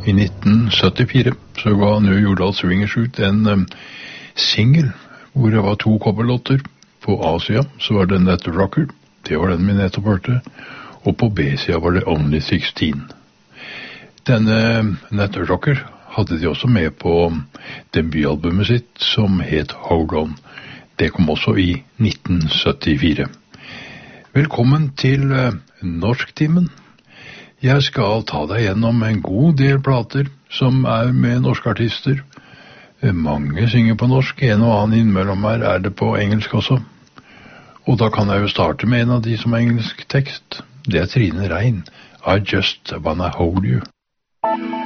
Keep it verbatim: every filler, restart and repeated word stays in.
I nitten syttifire så ga New Jordal Swingers ut en um, single hvor det var to coverlåter. På A-sida så var det Net Rocker, det var den vi nettopp hørte, og på B-sida var det Only sixteen. Denne Net Rocker hadde de også med på debutalbumet sitt som het Hold On. Det kom også i nitten syttifire. Velkommen til uh, Norsktimen. Jeg skal ta deg gjennom en god del plater som er med norske artister. Mange synger på norsk, en og annen innimellom her er det på engelsk også. Og da kan jeg jo starte med en av de som er engelsk tekst. Det er Trine Rein, I Just Wanna Hold You.